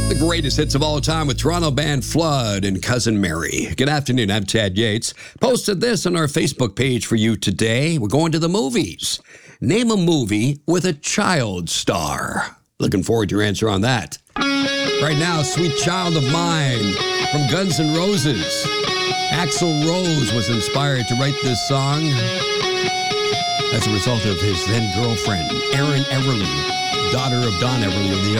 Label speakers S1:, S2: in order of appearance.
S1: The greatest hits of all time with Toronto band Flood and Cousin Mary. Good afternoon, I'm Chad Yates. Posted this on our Facebook page for you today. We're going to the movies. Name a movie with a child star. Looking forward to your answer on that. Right now, Sweet Child of Mine from Guns N' Roses. Axl Rose was inspired to write this song as a result of his then girlfriend, Erin Everly, daughter of Don Everly of the